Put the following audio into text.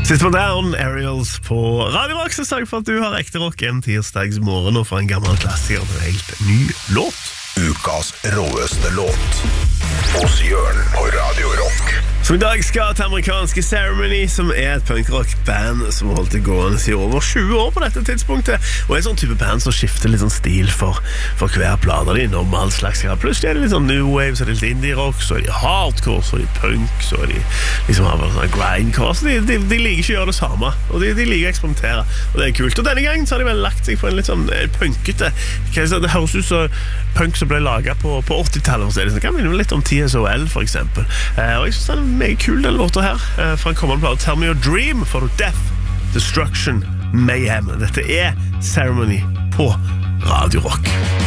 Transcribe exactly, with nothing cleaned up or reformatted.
Sist på Down, Aerials på Radio Rock. Så takk for at du har ekte rock en tirsdags morgen og for en gammel klassiker til en helt ny låt. Ukas råeste låt hos Jørn på Radio Rock. Så i dag skal til amerikanske Ceremony, som er et punkrock-band som holdt det gående i over tjue år på dette tidspunktet, og er en sånn type band som skifter litt sånn stil for, for hver plate de innom all slags grad. Plutselig er det litt sånn new wave, så er det litt indie-rock, så er de hardcore, så er de punk, så er de liksom har sånn grindcore, så de, de, de liker ikke å gjøre det samme, og de, de liker å eksperimentere, og det er kult. Og denne gangen så har de vel lagt seg på en litt sånn punkete, det høres ut som punk som ble laget på, på åttitallet, så det kan minne litt om T S O L for eksempel, eh, og jeg synes det er meget kul den låta her, eh, fra en kommende plate, Tell Me Your Dream for Death, Destruction, Mayhem. Dette er Ceremony på Radio Rock.